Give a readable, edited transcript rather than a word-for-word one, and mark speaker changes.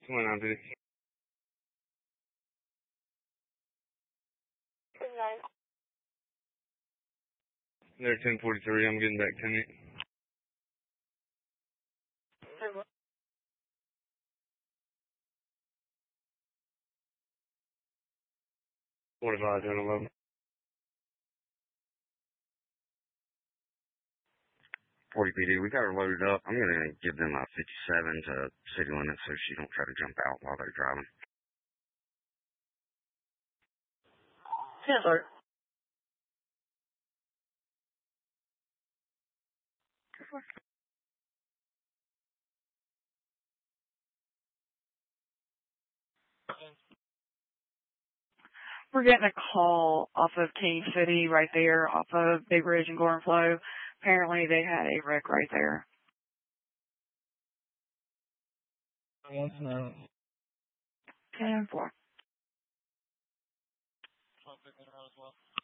Speaker 1: Come on, dude. They're 10:43. I'm getting back to me. 45, 10, 11. 40 PD, we got her loaded up. I'm going to give them a 57 to city limits so she don't try to jump out while they're driving.
Speaker 2: Yes, sir. We're getting a call off of King City right there, off of Big Ridge and Gordon Flow. Apparently they had a wreck right there.
Speaker 3: Yes, no.
Speaker 2: 10-4.